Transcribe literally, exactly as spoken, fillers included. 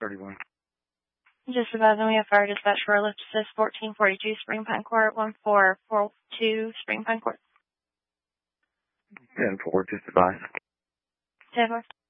thirty-one. Just advising we have fire dispatch for our lift assist fourteen forty-two Spring Pine Court, one four four two Spring Pine Court. ten four, just advise. ten four.